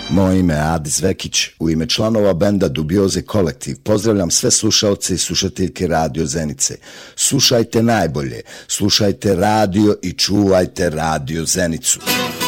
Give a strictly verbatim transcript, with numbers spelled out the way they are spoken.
Moje ime je Adis Vekić. U ime članova benda Dubioze Kolektiv pozdravljam sve slušaoce i slušateljke Radio Zenice. Slušajte najbolje, slušajte radio i čuvajte Radio Zenicu.